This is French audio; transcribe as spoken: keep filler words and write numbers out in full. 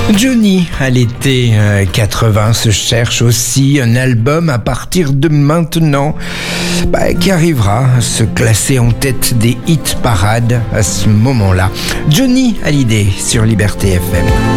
Johnny, à l'été euh, quatre-vingts, se cherche aussi un album à partir de maintenant bah, qui arrivera à se classer en tête des hit parades à ce moment-là. Johnny Hallyday sur Liberté F M.